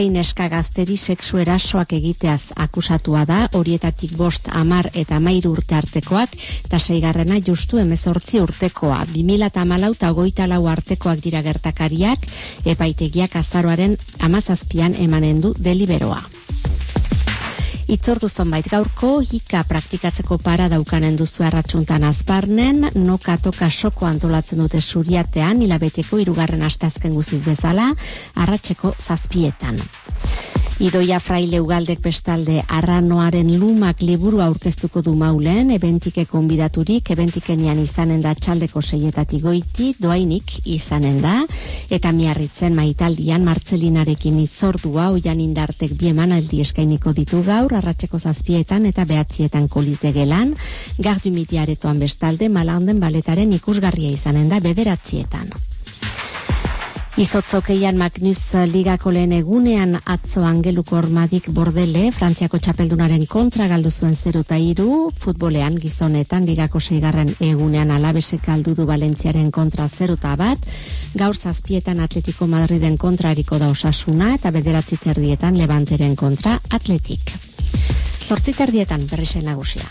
Neska gazteri sexu erasoak egiteaz akusatua da, horietatik 5, 10 eta 13 urte artekoak, eta 6. justu 18 urtekoa. 2014 eta 24 artekoak dira gertakariak, epaitegiak azaroaren 17an emanen du deliberoa. Itzordu zonbait gaurko, hika praktikatzeko para daukanen duzu arratsuntan Azparnen, noka-toka soko antolatzen dute Suriatean, hilabeteko 3. asteazken guziz bezala, arratseko 7etan. Idoia Fraile Ugaldek bestalde Arranoaren lumak liburua aurkeztuko du Maulen, ebentike konbidaturik, ebentikenian izanen da txaldeko 6etatik goiti, doainik izanen da, eta Miarritzen Maitaldian Martzelinarekin itzordua, Oian Indartek 2 emanaldi eskainiko ditu gaur, arratseko 7etan eta 9etan Kolizde gelan, Gardumiti aretoan bestalde Malanden baletaren ikusgarria izanen da 9etan. Izotzokeian Magnus Ligako lehen egunean atzo Angeluko Ormadik Bordele, Frantziako txapeldunaren kontra galdu zuen 0-3, futbolean gizonetan Ligako 6. egunean Alabesek galdu du Valentziaren kontra 0-1, gaur 7etan Atletico Madriden kontra hariko da Osasuna eta 9:30 Levanteren kontra Atletik. 8:30 berrizen nagusia.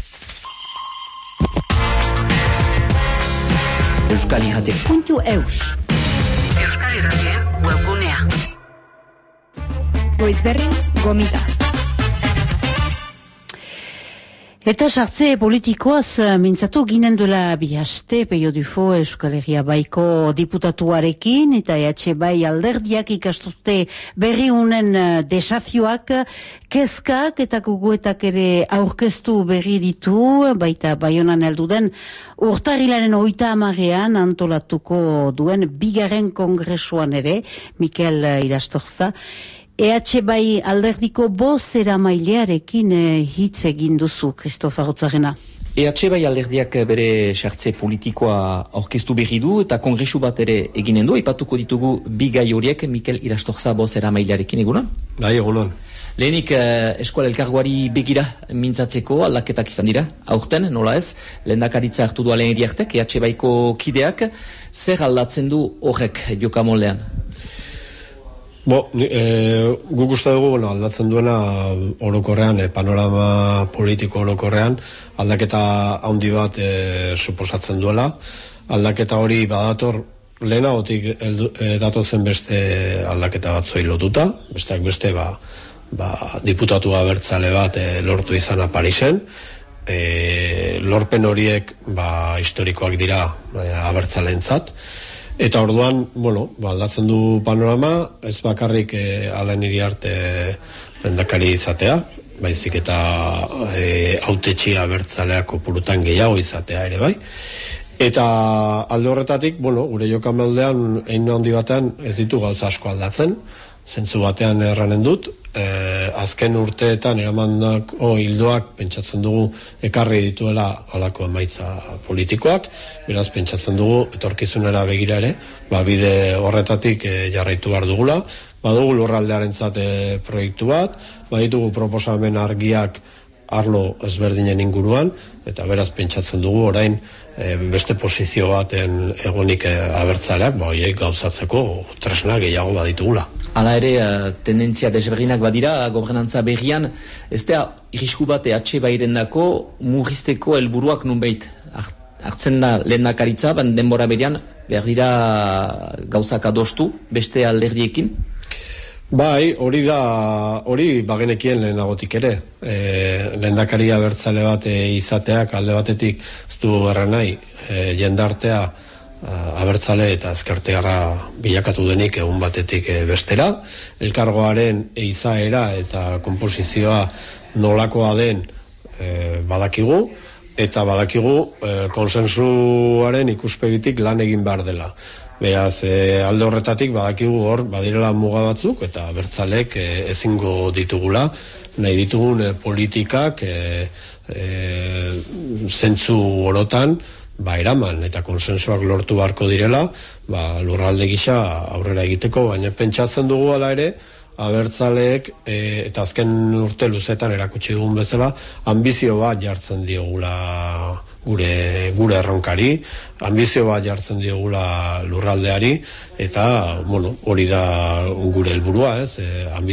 Euskalijatek.eus Euskal Irratien webgunea. Goizberrin gomita. Eta sartze politikoaz mintzatu ginen duela bihaste, Peio Dufo Euskal Herria Baiko diputatuarekin, eta Bai alderdiak ikastute berri unen desafioak, kezkak eta gogoetak ere aurkeztu berri ditu, baita Baionan heldu den urtarrilaren 30ean antolatuko duen 2. kongresuan ere, Mikel Irastorza, Bai alderdiko bozera mailearekin hitz egin duzu, Kristof Arrotzarena. Bai alderdiak bere sartze politikoa aurkeztu berri du eta kongresu bat ere eginen du. Aipatuko ditugu 2 gai horiek, Mikel Irastorza bozera mailearekin, egunon? Bai, egunon. Lehenik eskual elkargoari begira mintzatzeko aldaketak izan dira. Aurten, nola ez, lehendakaritza hartu du Alen Iriartek, Baiko kideak, zer aldatzen du horrek jokamoldean? Guk uste dugu aldatzen duena orokorrean, panorama politiko orokorrean, aldaketa handi bat suposatzen duela. Aldaketa hori badator lehenagotik datozen beste aldaketa batzoi lotuta, besteak beste diputatu abertzale bat lortu izana Parisen. Lorpen horiek historikoak dira abertzaleentzat. Eta orduan, aldatzen du panorama, ez bakarrik Alen Iriarte lehendakari izatea, baizik eta hautetxi abertzaleak kopurutan gehiago izatea ere bai. Eta alde horretatik, gure jokamaldean, hein handi batean ez ditu gauza asko aldatzen, zentzu batean erranen dut, azken urteetan eramandako hildoak pentsatzen dugu ekarri dituela halako emaitza politikoak, beraz pentsatzen dugu etorkizunera begira ere, bide horretatik jarraitu behar dugula, badugu lurraldearentzat proiektu bat, baditugu proposamen argiak arlo ezberdinen inguruan, eta beraz pentsatzen dugu orain beste posizio baten egonik abertzaleak, horiek gauzatzeko tresna gehiago baditugula. Hala ere, tendentzia desberdinak badira, gobernantza berrian, ez da irrisku bat Bairendako murrizteko helburuak nunbait hartzen da lehendakaritza, denbora berean, behar dira gauzak adostu beste alderdiekin? Bai, hori bagenekien lehenagotik ere. Lehendakari abertzale bat izateak alde batetik ez du garra nahi, jendartea abertzale eta ezkertearra bilakatu denik egun batetik bestera. Elkargoaren izaera eta konposizioa nolakoa den badakigu, eta badakigu konsensuaren ikuspegitik lan egin behar dela. Beraz, alde horretatik badakigu hor badirela muga batzuk eta abertzalek ezingo ditugula, nahi ditugun politikak zentzu orotan eraman eta konsensuak lortu beharko direla, lurralde gisa aurrera egiteko, baina pentsatzen dugu hala ere, abertzaleek eta azken urte luzetan erakutsi dugun bezala, ambizio bat jartzen diogula gure erronkari, ambizio bat jartzen diogula lurraldeari, eta hori da gure helburua,